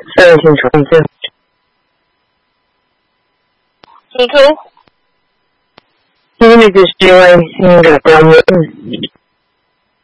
1722. He could? Even if it's doing anything that I'm